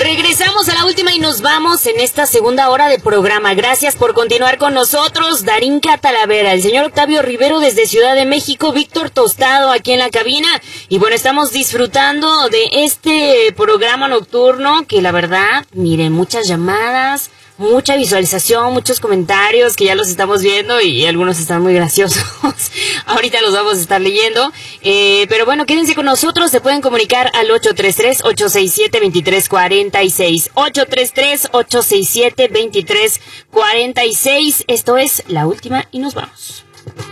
Regresamos a la última y nos vamos en esta segunda hora de programa. Gracias por continuar con nosotros. Darinka Talavera, el señor Octavio Rivero desde Ciudad de México, Víctor Tostado aquí en la cabina. Y bueno, estamos disfrutando de este programa nocturno que la verdad, miren, muchas llamadas, mucha visualización, muchos comentarios que ya los estamos viendo y algunos están muy graciosos. Ahorita los vamos a estar leyendo. Pero bueno, quédense con nosotros. Se pueden comunicar al 833-867-2346. 833-867-2346. Esto es La Última y nos vamos.